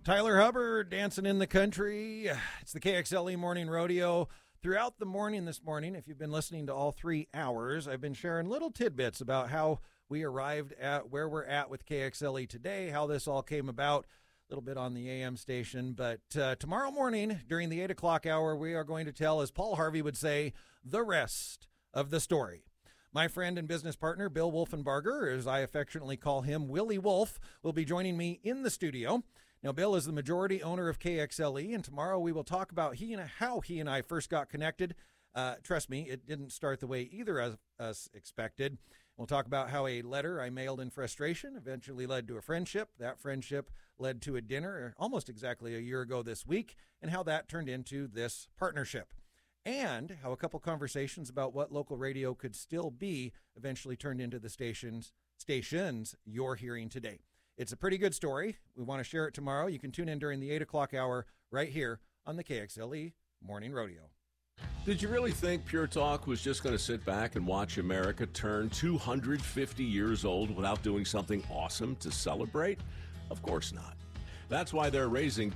Tyler Hubbard dancing in the country. It's the KXLE Morning Rodeo. Throughout the morning this morning, if you've been listening to all 3 hours, I've been sharing little tidbits about how we arrived at where we're at with KXLE today, how this all came about, a little bit on the AM station. But tomorrow morning, during the 8 o'clock hour, we are going to tell, as Paul Harvey would say, the rest of the story. My friend and business partner, Bill Wolfenbarger, as I affectionately call him, Willie Wolf, will be joining me in the studio. Now, Bill is the majority owner of KXLE, and tomorrow we will talk about how he and I first got connected. Trust me, it didn't start the way either of us expected. We'll talk about how a letter I mailed in frustration eventually led to a friendship. That friendship led to a dinner almost exactly a year ago this week, and how that turned into this partnership. And how a couple conversations about what local radio could still be eventually turned into the stations you're hearing today. It's a pretty good story. We want to share it tomorrow. You can tune in during the 8 o'clock hour right here on the KXLE Morning Rodeo. Did you really think Pure Talk was just going to sit back and watch America turn 250 years old without doing something awesome to celebrate? Of course not. That's why they're raising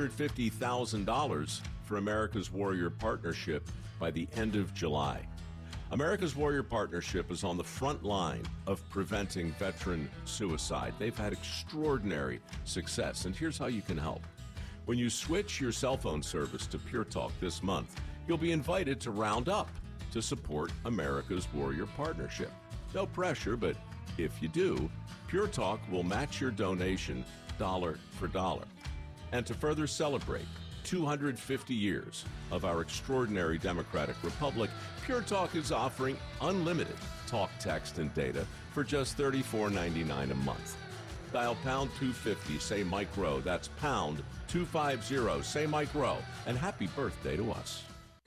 $250,000 for America's Warrior Partnership by the end of July. America's Warrior Partnership is on the front line of preventing veteran suicide. They've had extraordinary success, and here's how you can help. When you switch your cell phone service to Pure Talk this month, you'll be invited to round up to support America's Warrior Partnership. No pressure, but if you do, Pure Talk will match your donation dollar for dollar. And to further celebrate 250 years of our extraordinary democratic republic, Pure Talk is offering unlimited talk, text, and data for just $34.99 a month. Dial pound 250, say Mike Rowe. That's pound 250, say Mike Rowe. And happy birthday to us.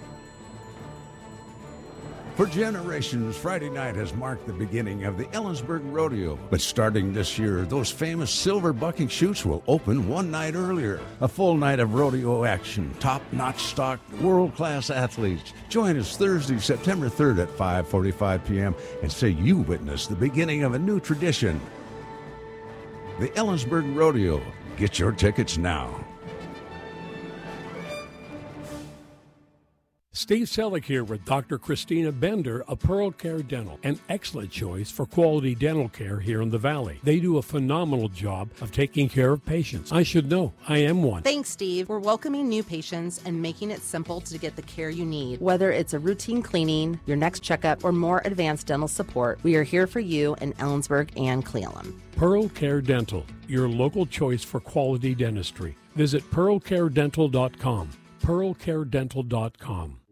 For generations, Friday night has marked the beginning of the Ellensburg Rodeo. But starting this year, those famous silver bucking chutes will open one night earlier. A full night of rodeo action, top-notch stock, world-class athletes. Join us Thursday, September 3rd at 5:45 p.m. and say you witnessed the beginning of a new tradition. The Ellensburg Rodeo. Get your tickets now. Steve Selleck here with Dr. Christina Bender of Pearl Care Dental, an excellent choice for quality dental care here in the Valley. They do a phenomenal job of taking care of patients. I should know. I am one. Thanks, Steve. We're welcoming new patients and making it simple to get the care you need. Whether it's a routine cleaning, your next checkup, or more advanced dental support, we are here for you in Ellensburg and Cleveland. Pearl Care Dental, your local choice for quality dentistry. Visit pearlcaredental.com. pearlcaredental.com.